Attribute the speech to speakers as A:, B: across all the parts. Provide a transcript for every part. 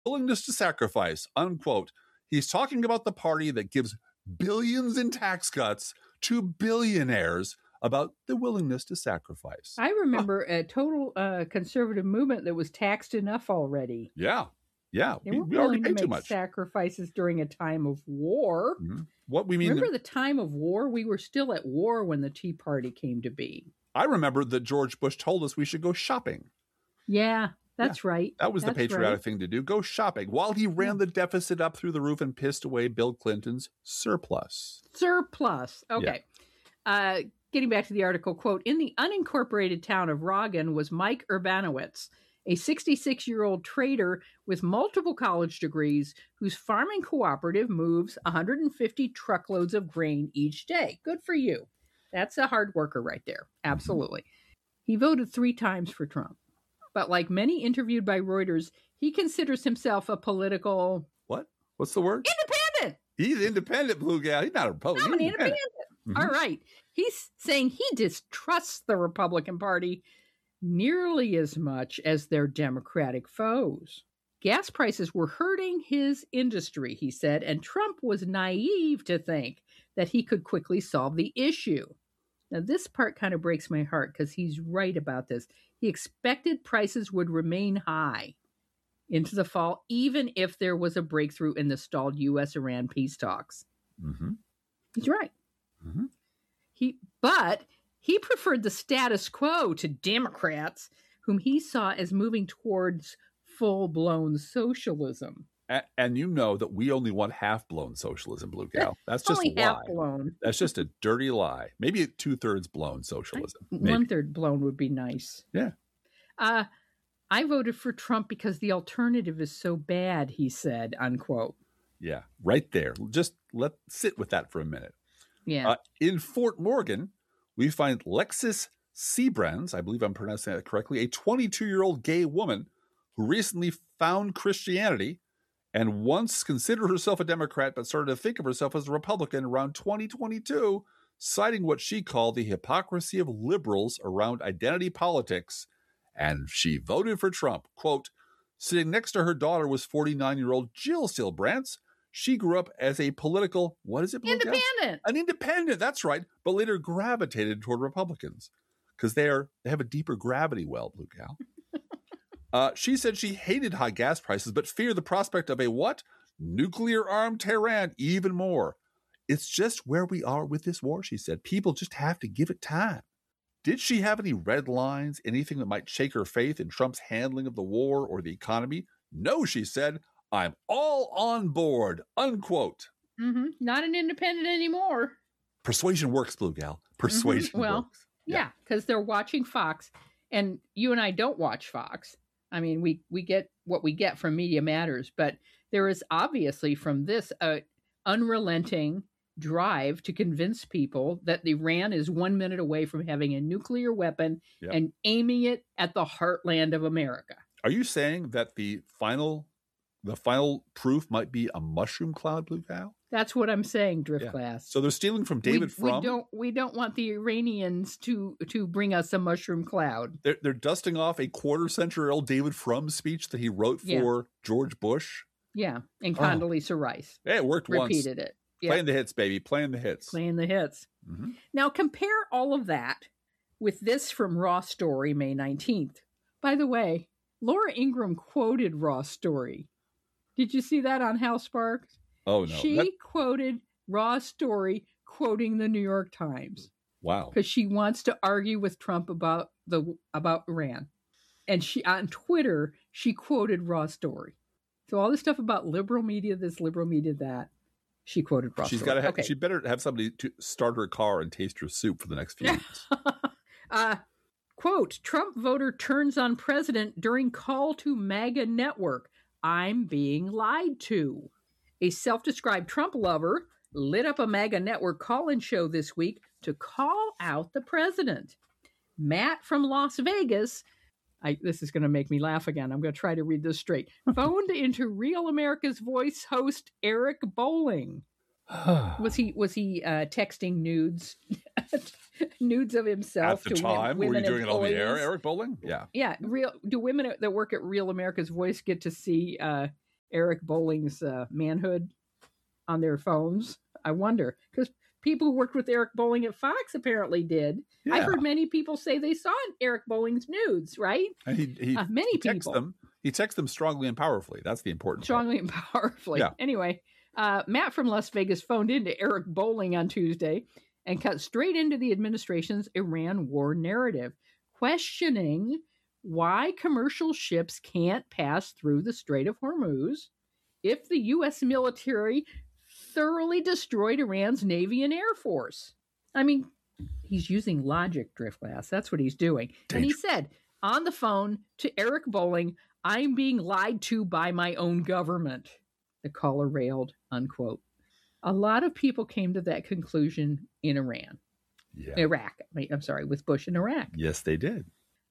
A: willingness to sacrifice, unquote. He's talking about the party that gives billions in tax cuts to billionaires, about the willingness to sacrifice.
B: I remember a total conservative movement that was taxed enough already.
A: Yeah.
B: They weren't willing to make sacrifices during a time of war.
A: Mm-hmm. What we mean?
B: Remember the time of war? We were still at war when the Tea Party came to be.
A: I remember that George Bush told us we should go shopping.
B: Yeah, that's right.
A: That was the patriotic thing to do. Go shopping while he ran the deficit up through the roof and pissed away Bill Clinton's surplus.
B: Okay. Yeah. Getting back to the article, quote, in the unincorporated town of Roggen was Mike Urbanowitz, a 66-year-old trader with multiple college degrees whose farming cooperative moves 150 truckloads of grain each day. Good for you. That's a hard worker right there. Absolutely. He voted 3 times for Trump. But like many interviewed by Reuters, he considers himself a political...
A: What? What's the word?
B: Independent.
A: He's independent, Blue Gal. He's not a Republican.
B: No, an independent. Mm-hmm. All right. He's saying he distrusts the Republican Party nearly as much as their Democratic foes. Gas prices were hurting his industry, he said, and Trump was naive to think that he could quickly solve the issue. Now, this part kind of breaks my heart because he's right about this. He expected prices would remain high into the fall, even if there was a breakthrough in the stalled U.S.-Iran peace talks.
A: Mm-hmm.
B: He's right.
A: Mm-hmm.
B: But he preferred the status quo to Democrats, whom he saw as moving towards full-blown socialism.
A: And you know that we only want half-blown socialism, Blue Gal. That's just
B: only
A: a lie.
B: Half-blown.
A: That's just a dirty lie. Maybe 2/3 blown socialism.
B: 1/3 blown would be nice.
A: Yeah.
B: I voted for Trump because the alternative is so bad, he said, unquote.
A: Yeah, right there. Just sit with that for a minute.
B: Yeah.
A: In Fort Morgan, we find Lexis Seabrands, I believe I'm pronouncing that correctly, a 22-year-old gay woman who recently found Christianity and once considered herself a Democrat but started to think of herself as a Republican around 2022, citing what she called the hypocrisy of liberals around identity politics, and she voted for Trump. Quote, sitting next to her daughter was 49-year-old Jill Seabrands. She grew up as a political, what is it?
B: Independent.
A: An independent, that's right, but later gravitated toward Republicans because they have a deeper gravity well, Blue Gal. She said she hated high gas prices, but feared the prospect of a what? Nuclear-armed Tehran even more. It's just where we are with this war, she said. People just have to give it time. Did she have any red lines, anything that might shake her faith in Trump's handling of the war or the economy? No, she said. I'm all on board, unquote.
B: Mm-hmm. Not an independent anymore.
A: Persuasion works, Blue Gal. Persuasion works.
B: Yeah, because they're watching Fox, and you and I don't watch Fox. I mean, we get what we get from Media Matters, but there is obviously from this a unrelenting drive to convince people that Iran is 1 minute away from having a nuclear weapon and aiming it at the heartland of America.
A: Are you saying that the final proof might be a mushroom cloud, Blue Gal?
B: That's what I'm saying, Driftglass.
A: So they're stealing from David Frum.
B: We don't want the Iranians to bring us a mushroom cloud.
A: They're dusting off a quarter-century-old David Frum speech that he wrote for George Bush.
B: Yeah, and Condoleezza Rice.
A: Yeah, it worked once.
B: Repeated it. Yeah.
A: Playing the hits, baby. Playing the hits.
B: Playing the hits.
A: Mm-hmm.
B: Now compare all of that with this from Raw Story, May 19th. By the way, Laura Ingraham quoted Raw Story. Did you see that on Hal Sparks?
A: Oh, no.
B: She quoted Raw Story quoting the New York Times.
A: Wow.
B: Because she wants to argue with Trump about Iran. And she on Twitter, she quoted Raw Story. So all this stuff about liberal media, this liberal media, that, she quoted Raw Story.
A: She better have somebody to start her car and taste her soup for the next few minutes.
B: Quote, Trump voter turns on president during call to MAGA network. I'm being lied to. A self-described Trump lover lit up a MAGA network call-in show this week to call out the president. Matt from Las Vegas, this is going to make me laugh again. I'm going to try to read this straight. Phoned into Real America's Voice host Eric Bolling. Was he texting nudes? Nudes of himself
A: at the time? Were you doing it on the air, Eric Bolling? Yeah.
B: Yeah. Do women that work at Real America's Voice get to see Eric Bolling's manhood on their phones? I wonder, because people who worked with Eric Bolling at Fox apparently did.
A: Yeah.
B: I've heard many people say they saw Eric Bolling's nudes, right?
A: And
B: many people.
A: He texts them strongly and powerfully. That's the important
B: strongly and powerfully.
A: Yeah.
B: Anyway, Matt from Las Vegas phoned into Eric Bolling on Tuesday and cut straight into the administration's Iran war narrative, questioning why commercial ships can't pass through the Strait of Hormuz if the U.S. military thoroughly destroyed Iran's Navy and Air Force. I mean, he's using logic, Driftglass. That's what he's doing. And he said on the phone to Eric Bolling, "I'm being lied to by my own government," the caller railed, unquote. A lot of people came to that conclusion in Iran.
A: Yeah.
B: Iraq. I'm sorry, with Bush in Iraq.
A: Yes, they did.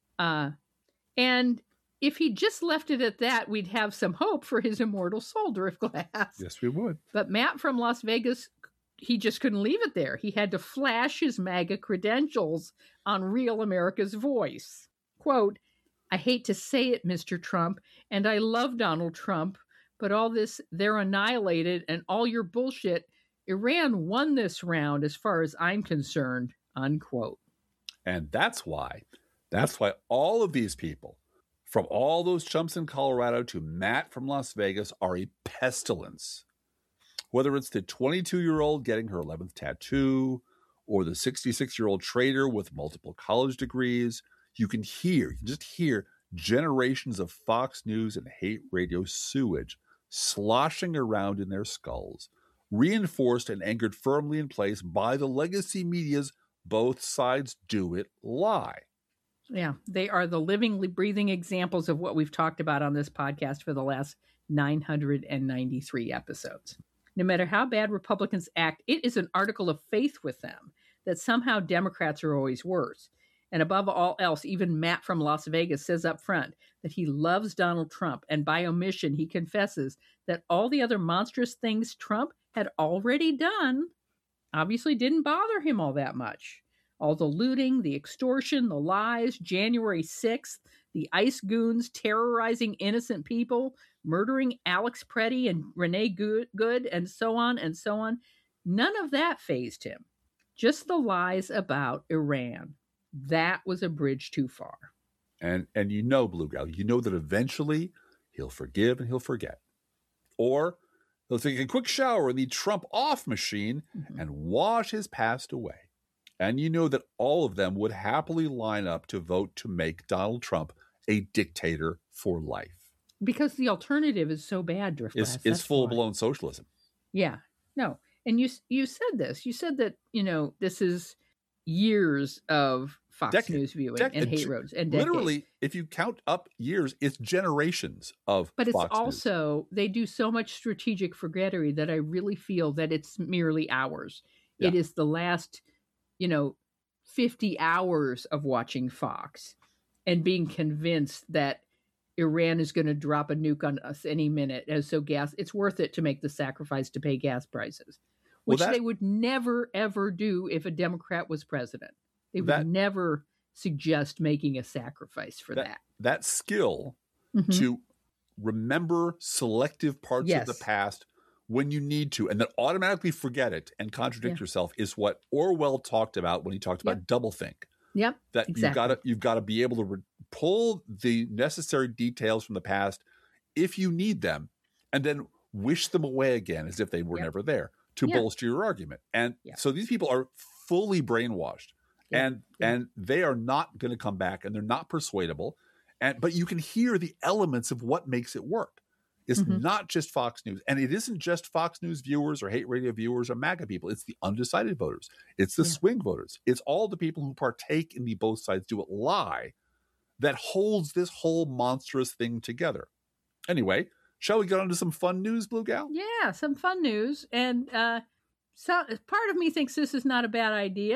B: And if he just left it at that, we'd have some hope for his immortal soul, Driftglass.
A: Yes, we would.
B: But Matt from Las Vegas, he just couldn't leave it there. He had to flash his MAGA credentials on Real America's Voice. Quote, "I hate to say it, Mr. Trump, and I love Donald Trump, but all this, they're annihilated, and all your bullshit, Iran won this round as far as I'm concerned," unquote.
A: And that's why all of these people, from all those chumps in Colorado to Matt from Las Vegas, are a pestilence. Whether it's the 22-year-old getting her 11th tattoo or the 66-year-old trader with multiple college degrees, you can just hear generations of Fox News and hate radio sewage sloshing around in their skulls, reinforced and anchored firmly in place by the legacy media's both sides do it lie.
B: Yeah, they are the living, breathing examples of what we've talked about on this podcast for the last 993 episodes. No matter how bad Republicans act, it is an article of faith with them that somehow Democrats are always worse. And above all else, even Matt from Las Vegas says up front that he loves Donald Trump, and by omission, he confesses that all the other monstrous things Trump had already done obviously didn't bother him all that much. All the looting, the extortion, the lies, January 6th, the ICE goons terrorizing innocent people, murdering Alex Preddy and Renee Good, and so on and so on. None of that fazed him. Just the lies about Iran. That was a bridge too far.
A: And you know, Blue Gal, you know that eventually he'll forgive and he'll forget. Or he'll take a quick shower in the Trump off machine and wash his past away. And you know that all of them would happily line up to vote to make Donald Trump a dictator for life.
B: Because the alternative is so bad, Driftglass.
A: It's full-blown socialism.
B: Yeah. No. And you said this. You said that, this is years of Fox News viewing and hate roads. And
A: literally, if you count up years, it's generations of
B: But it's
A: Fox
B: also,
A: News.
B: They do so much strategic forgettery that I really feel that it's merely hours.
A: Yeah.
B: It is the last 50 hours of watching Fox and being convinced that Iran is going to drop a nuke on us any minute. And so it's worth it to make the sacrifice to pay gas prices, which they would never, ever do if a Democrat was president. They would never suggest making a sacrifice for that.
A: That skill to remember selective parts of the past when you need to, and then automatically forget it and contradict yourself is what Orwell talked about when he talked about doublethink.
B: Yep.
A: That
B: exactly.
A: you've got to be able to pull the necessary details from the past if you need them, and then wish them away again as if they were never there to bolster your argument. And so these people are fully brainwashed, and they are not going to come back, and they're not persuadable. But you can hear the elements of what makes it work. It's not just Fox News. And it isn't just Fox News viewers or hate radio viewers or MAGA people. It's the undecided voters. It's the swing voters. It's all the people who partake in the both sides do it lie that holds this whole monstrous thing together. Anyway, shall we get on to some fun news, Blue Gal?
B: Yeah, some fun news. And so part of me thinks this is not a bad idea.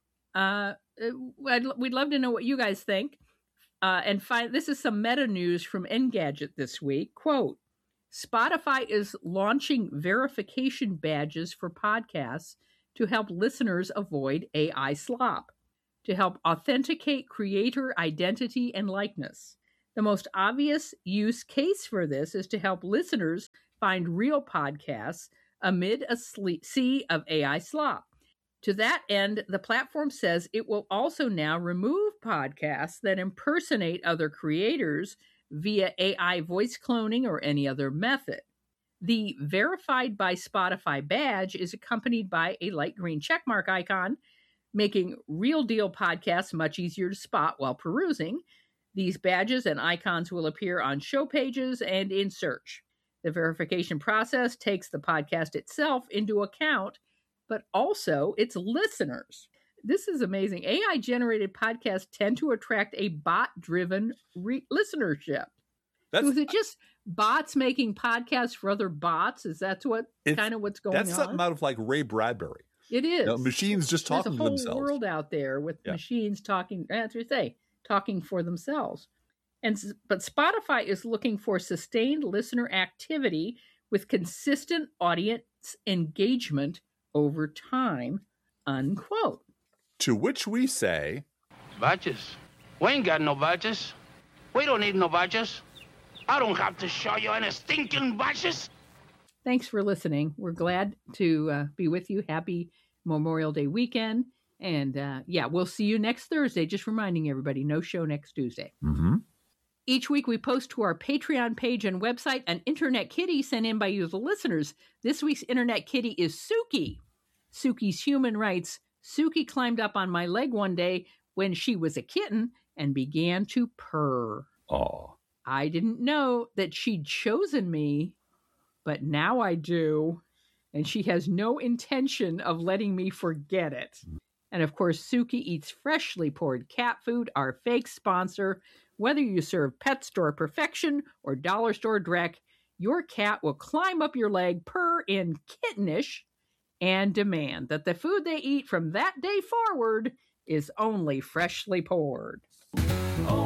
B: We'd love to know what you guys think. This is some meta news from Engadget this week. Quote, Spotify is launching verification badges for podcasts to help listeners avoid AI slop, to help authenticate creator identity and likeness. The most obvious use case for this is to help listeners find real podcasts amid a sea of AI slop. To that end, the platform says it will also now remove podcasts that impersonate other creators via AI voice cloning or any other method. The Verified by Spotify badge is accompanied by a light green checkmark icon, making real deal podcasts much easier to spot while perusing. These badges and icons will appear on show pages and in search. The verification process takes the podcast itself into account, but also its listeners. This is amazing. AI-generated podcasts tend to attract a bot-driven listenership. So is it just bots making podcasts for other bots? Is that what's going on?
A: That's something out of like Ray Bradbury.
B: It is.
A: Machines just talking to themselves.
B: There's a whole world out there with machines talking, as we say, talking for themselves. But Spotify is looking for sustained listener activity with consistent audience engagement over time, unquote.
A: To which we say,
C: Badges? We ain't got no badges. We don't need no badges. I don't have to show you any stinking badges.
B: Thanks for listening. We're glad to be with you. Happy Memorial Day weekend. And we'll see you next Thursday. Just reminding everybody, no show next Tuesday.
A: Mm-hmm.
B: Each week we post to our Patreon page and website an Internet Kitty sent in by you, the listeners. This week's Internet Kitty is Suki. Suki's human writes, Suki climbed up on my leg one day when she was a kitten and began to purr.
A: Oh.
B: I didn't know that she'd chosen me, but now I do. And she has no intention of letting me forget it. And of course, Suki eats freshly poured cat food, our fake sponsor. Whether you serve pet store perfection or dollar store dreck, your cat will climb up your leg, purr in kittenish, and demand that the food they eat from that day forward is only freshly poured.